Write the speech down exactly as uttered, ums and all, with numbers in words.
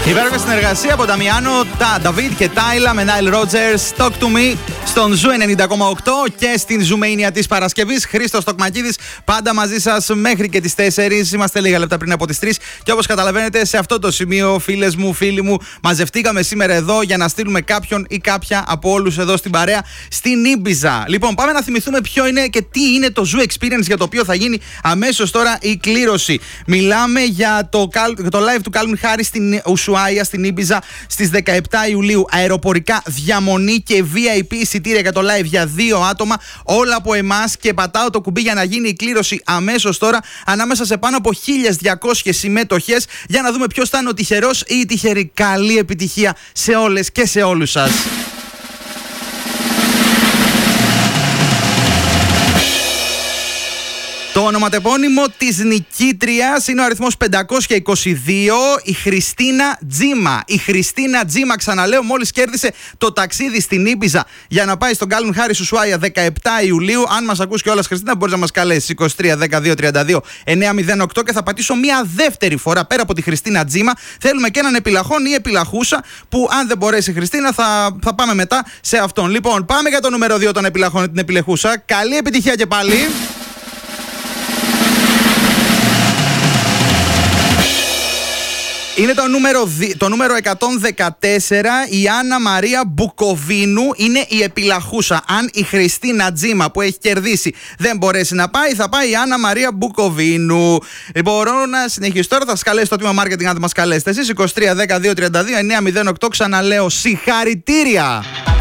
Υπέροχη συνεργασία από Νταμιάνο, Νταβίτ και Τάιλα με Nile Rodgers. Talk to me στον Ζου ενενήντα κόμμα οκτώ και στην Ζουμέινια της Παρασκευής. Χρήστος Τοκμακίδης, πάντα μαζί σας μέχρι και τις τέσσερις. Είμαστε λίγα λεπτά πριν από τις τρεις. Και όπως καταλαβαίνετε, σε αυτό το σημείο, φίλες μου, φίλοι μου, μαζευτήκαμε σήμερα εδώ για να στείλουμε κάποιον ή κάποια από όλους εδώ στην παρέα στην Ήμπιζα. Λοιπόν, πάμε να θυμηθούμε ποιο είναι και τι είναι το Zoo Experience, για το οποίο θα γίνει αμέσως τώρα η κλήρωση. Μιλάμε για το, το live του Κάλμιν Χάρη στην Ουσουάια, στην Ήμπιζα, στις δεκαεπτά Ιουλίου. Αεροπορικά, διαμονή και βι άι πι εισιτήρια για το live για δύο άτομα. Όλα από εμάς, και πατάω το κουμπί για να γίνει η κλήρωση αμέσως τώρα, ανάμεσα σε πάνω από χίλιες διακόσιες συμμετοχές, για να δούμε ποιος θα είναι ο τυχερός ή η τυχερή. Καλή επιτυχία σε όλες και σε όλους σας. Το ονοματεπώνυμο της νικήτριας είναι ο αριθμός πεντακόσια είκοσι δύο, η Χριστίνα Τζίμα. Η Χριστίνα Τζίμα, ξαναλέω, μόλις κέρδισε το ταξίδι στην Ήμπιζα για να πάει στον Κάλμιν Χάρη Ουσουάια δεκαεπτά Ιουλίου. Αν μας ακούς κιόλας, Χριστίνα, μπορείς να μας καλέσεις είκοσι τρία δέκα δύο τριάντα δύο εννιακόσια οκτώ και θα πατήσω μια δεύτερη φορά πέρα από τη Χριστίνα Τζίμα. Θέλουμε και έναν επιλαχόν ή επιλαχούσα, που αν δεν μπορέσει η Χριστίνα θα, θα πάμε μετά σε αυτόν. Λοιπόν, πάμε για το νούμερο δύο των επιλαχών, την επιλεχούσα. Καλή επιτυχία και πάλι. Είναι το νούμερο, το νούμερο εκατόν δεκατέσσερα, η Άννα Μαρία Μπουκοβίνου είναι η επιλαχούσα. Αν η Χριστίνα Τζίμα που έχει κερδίσει δεν μπορέσει να πάει, θα πάει η Άννα Μαρία Μπουκοβίνου. Μπορώ να συνεχίσω τώρα, θα σας καλέσω το τμήμα marketing αν δεν μας καλέσετε εσείς. είκοσι τρία δέκα δύο τριάντα δύο εννιακόσια οκτώ, ξαναλέω, συγχαρητήρια!